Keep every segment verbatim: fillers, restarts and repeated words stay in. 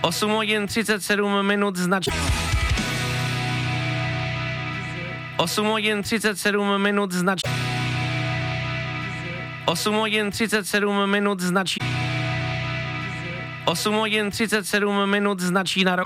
osm hodin třicet sedm minut znač... osm hodin třicet sedm minut znač... osm hodin třicet sedm minut značí... osm hodin třicet sedm minut značí na rok...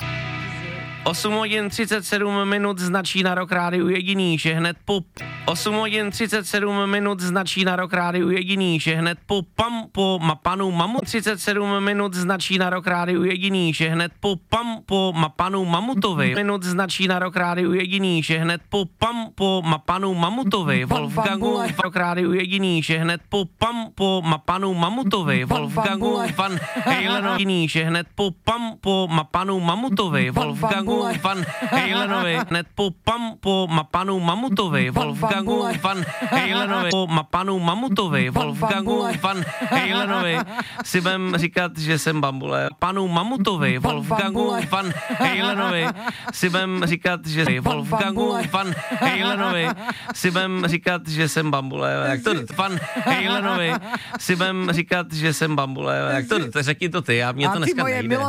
osm hodin třicet sedm minut značí na rok rádiu jediný, že hned po... osm hodin třicet sedm minut značí na rok rádiu jediný, že hned po pam po ma panu mamu... třicet sedm minut značí na rok rádiu jediný, že hned po pam po ma panu mamutovi... minut značí na rok rádiu jediný, že hned po pam po ma panu mamutovi... Wolfgangu v rok rádiu jediný, že hned po pam po ma panu mamutovi... Wolfgangu Van Halenovi jediný, že hned po pam po ma panu mamutovi... Wolfgangu Van Halenovi, hned po pam po ma panu mamutovi, Wolfgangu Van Halenovi, po ma panu mamutovi, Wolfgangu Van Halenovi, si budem říkat, že jsem bambule, panu mamutovi, Wolfgangu Van Halenovi, si budem říkat, že Wolfgangu Van Halenovi, si budem říkat, že jsem bambule, jak to Van Halenovi, si budem říkat, že jsem bambule, jak to, to řekni to ty, já mě to dneska nejde.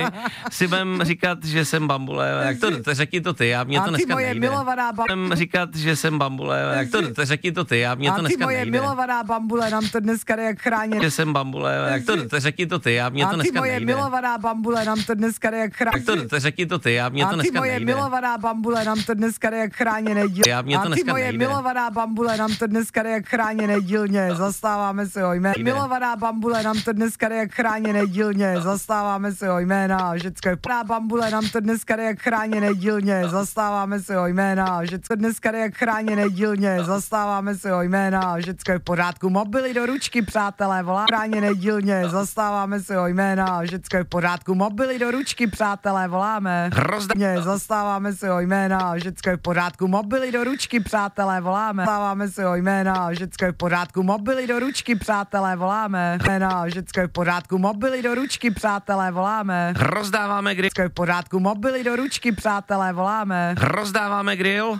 Si budem říkat, že jsem bambule, jak to, to řekni to ty, já mě to dneska nejde. A ty moje milovaná bambule. říkat, že jsem bambule, jak to, to řekni to ty, já mě to dneska nejde. A ty moje milovaná bambule, nám to dneska jde jak chráněné. Že jsem bambule, jak to, to řekni to ty, já mě to dneska nejde. A ty moje milovaná bambule, nám to dneska jde jak chráněné. Jak to, to řekni to ty, já mě to dneska nejde. A ty moje milovaná bambule, nám to dneska jde jak chráněné díl. Já mě to dneska nejde. A ty moje milovaná bambule, nám to dneska jde jak chráněné dílně, zastáváme se ho jména. Milovaná bambule, nám to dneska jde jak chráněné dílně, zastáváme se ho jména a všecko je bambule, nám to dneska jde jak chráněné dílně, zastáváme se ho jména a všecko dneska jde jak chráněné dílně, zastáváme se ho jména a všecko je v pořádku. Mobily do ručky, přátelé, volá chráněné dílně, zastáváme se ho jména a všecko je v pořádku. Mobily do ručky, přátelé, voláme. Rozdaně, zastáváme se ho jména a všecko je v pořádku. Mobily do ručky, přátelé, voláme. Zastáváme se ho jména a všecko je v pořádku. Mobily do ručky, přátelé, voláme. Jména a všecko je v pořádku. Mobily do ručky, přátelé, voláme. Rozdáváme grill. Je v pořádku. Mobily do ručky, přátelé, voláme. Rozdáváme grill.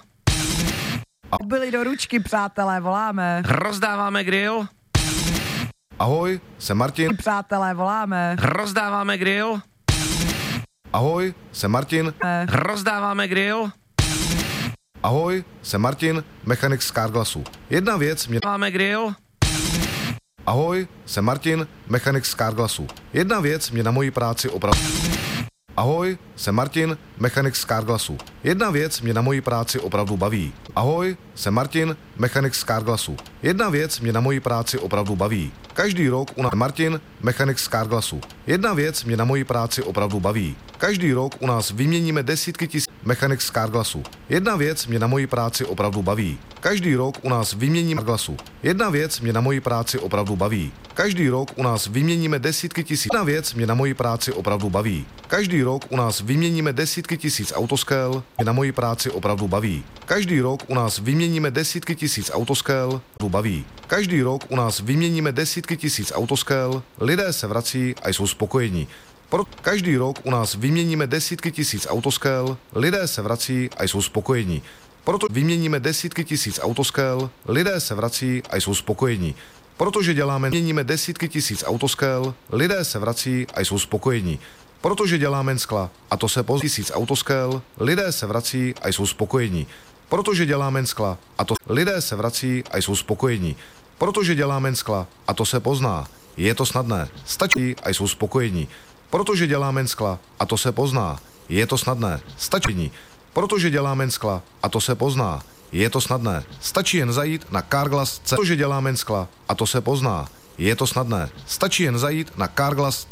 Mobily do ručky, přátelé, voláme. Rozdáváme grill. Ahoj, jsem Martin. Přátelé, voláme. Rozdáváme grill. Ahoj, jsem Martin. Rozdáváme grill. Ahoj, jsem Martin, mechanik z Carglassu. Jedna věc mě... Máme grill. Ahoj, jsem Martin, mechanik z Carglassu. Jedna věc mě na mojí práci opravdu... Ahoj, jsem Martin, mechanik z Carglassu. Jedna věc mě na mojí práci opravdu baví. Ahoj, jsem Martin, mechanik z Carglassu. Jedna věc mě na mojí práci opravdu baví. Každý rok u nás Martin, mechanik z Carglassu. Jedna věc mě na mojí práci opravdu baví. Každý rok u nás vyměníme desítky tisíc mechanik z Carglassu. Jedna věc mě na mojí práci opravdu baví. Každý rok u nás vyměníme Carglassu. Jedna věc mě na mojí práci opravdu baví. Každý rok u nás vyměníme desítky tisíc. Jedna věc mě na mojí práci opravdu baví. Každý rok u nás vyměníme desítky tisíc autoskel. Mě na mojí práci opravdu baví. Každý rok u nás vyměníme desítky tisíc autoskel. Baví. Každý rok u nás vyměníme desítky tisíc autoskel. Lidé se vrací a jsou spokojení. Pro každý rok u nás vyměníme desítky tisíc autoskel. Lidé se vrací a jsou spokojení. Proto vyměníme desítky tisíc autoskel. Lidé se vrací a jsou spokojení. Protože děláme, měníme desítky tisíc autoskel, lidé se vrací a jsou spokojení. Protože děláme skla, a to se po tisíc autoskel, lidé se vrací a jsou spokojení. Protože děláme skla, a to lidé se vrací a jsou spokojení. Protože děláme skla, a to se pozná. Je to snadné, stačí a jsou spokojení. Protože děláme skla, a to se pozná. Je to snadné, stačí. Protože děláme skla, a to se pozná. Je to snadné. Stačí jen zajít na Carglass, protože děláme skla, a to se pozná. Je to snadné. Stačí jen zajít na Carglass.